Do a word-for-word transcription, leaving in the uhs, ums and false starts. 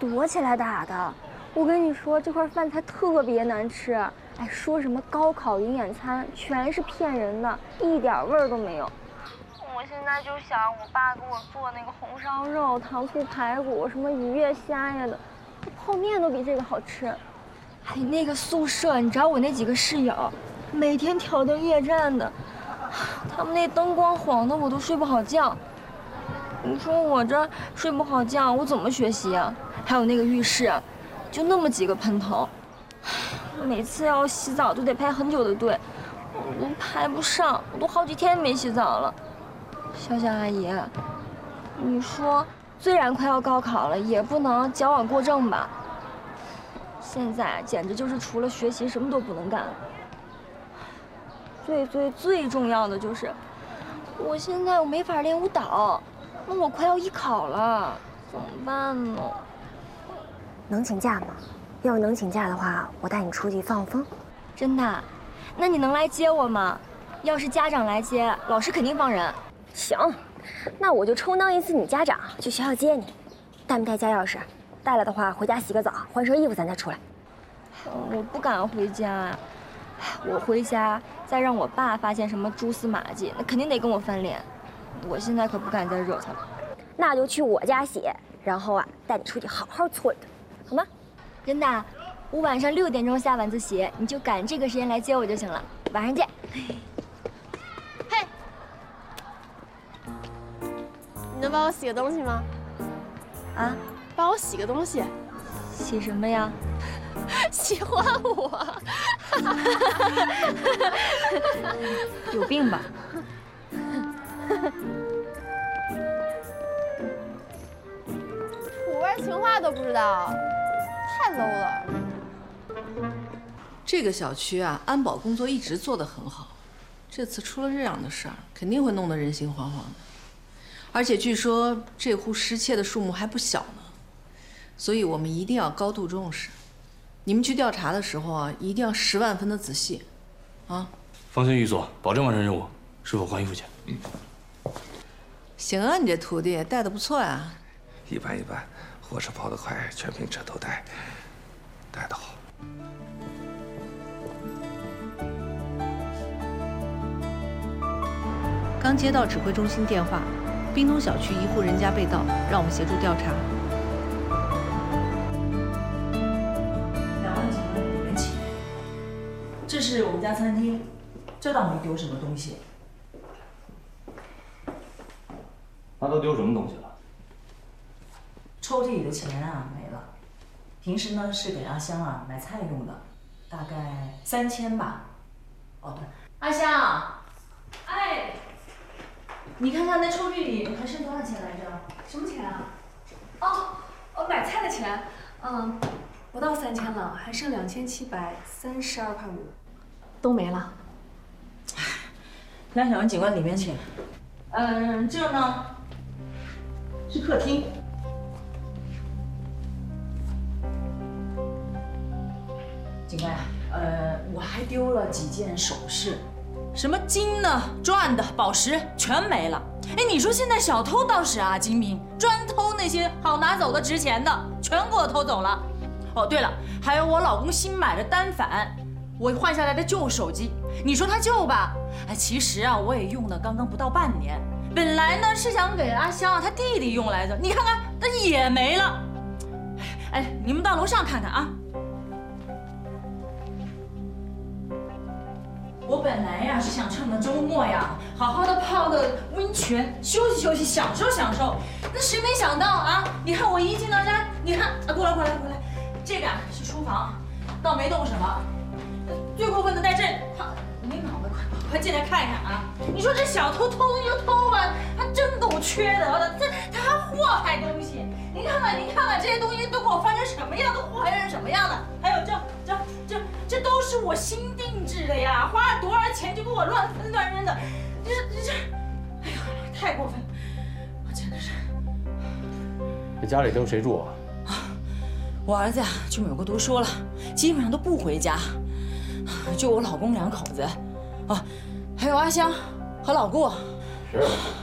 躲起来打的。我跟你说，这块饭菜特别难吃，哎，说什么高考营养餐，全是骗人的，一点味儿都没有。我现在就想，我爸给我做那个红烧肉、糖醋排骨、什么鱼呀、虾呀的，泡面都比这个好吃。哎，那个宿舍，你知道我那几个室友，每天挑灯夜战的，他们那灯光晃的我都睡不好觉。你说我这睡不好觉，我怎么学习啊？还有那个浴室。就那么几个喷头，每次要洗澡都得排很久的队，我都排不上，我都好几天没洗澡了。小小阿姨，你说虽然快要高考了，也不能矫枉过正吧？现在简直就是除了学习什么都不能干。最最最重要的就是，我现在我没法练舞蹈，那我快要艺考了，怎么办呢？ 能请假吗？要是能请假的话，我带你出去放风。 真的？那你能来接我吗？要是家长来接，老师肯定放人。 行，那我就充当一次你家长，去学校接你。带没带家钥匙？带了的话，回家洗个澡，换身衣服，咱再出来。 我不敢回家，我回家再让我爸发现什么蛛丝马迹，那肯定得跟我翻脸。我现在可不敢再惹他了。 那就去我家洗，然后啊，带你出去好好搓一顿。好吗？ 真的，我晚上六点钟下晚自习，你就赶这个时间来接我就行了。晚上见。 嘿，你能帮我洗个东西吗？ 啊？ 帮我洗个东西。 洗什么呀？ 喜欢我。 有病吧？ 土味情话都不知道，太 low 了。 这个小区啊，安保工作一直做得很好，这次出了这样的事儿，肯定会弄得人心惶惶的。而且据说这户失窃的数目还不小呢，所以我们一定要高度重视。你们去调查的时候啊，一定要十万分的仔细，啊！ 放心，玉锁，保证完成任务。师傅，换衣服去。嗯。 行啊，你这徒弟带的不错呀。 一般一般，火车跑得快，全凭车头带，带得好。 刚接到指挥中心电话，滨东小区一户人家被盗，让我们协助调查。 两万几万你们请。这是我们家餐厅，这倒没丢什么东西。 那都丢什么东西了？ 抽屉里的钱啊没了，平时呢是给阿香啊买菜用的，大概三千吧。哦对，阿香，哎，你看看那抽屉里还剩多少钱来着？ 什么钱啊？哦，哦，买菜的钱，嗯，不到三千了，还剩两千七百三十二块五，都没了。 来，两位警官里面请。嗯，这呢是客厅。警官，呃，我还丢了几件首饰， 什么金的、钻的、宝石全没了。哎，你说现在小偷倒是啊精明，专偷那些好拿走的、值钱的，全给我偷走了。哦，对了，还有我老公新买的单反，我换下来的旧手机，你说它旧吧？哎，其实啊，我也用了刚刚不到半年。本来呢是想给阿香啊她弟弟用来着，你看看，那也没了。哎，你们到楼上看看啊。我本来呀是想趁着周末呀，好好的泡个温泉，休息休息，享受享受。那谁没想到啊？你看我一进到家，你看啊，过来过来过来，这个啊是厨房，倒没动什么。最过分的在这，他没脑子，快快进来看一看啊！你说这小偷偷东西就偷吧，他真够缺德的，这他还祸害东西。您看看，您看看这些东西都给我翻成什么样，都祸害成什么样了？还有这这这这都是我新定制的呀，花了多少钱就给我乱分乱扔的，这这这，哎呀，太过分了，我真的是。 这家里都谁住啊？ 啊，我儿子呀去美国读书了，基本上都不回家，就我老公两口子，哦，还有阿香和老顾。 是。